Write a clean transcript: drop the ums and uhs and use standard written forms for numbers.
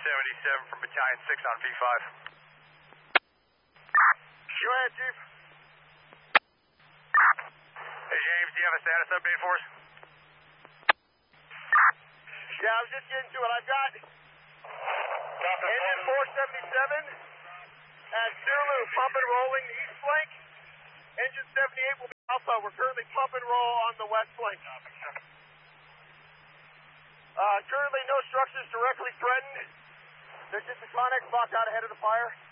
77 from Battalion 6 on V5. Go ahead, Chief. Hey, James, do you have a status update for us? Yeah, I was just getting to it. I've got engine 477 and Zulu pump and rolling the east flank. Engine 78 will be Alpha. We're currently pump and roll on the west flank. Currently no structures directly threatened. There's just a Connex block out ahead of the fire.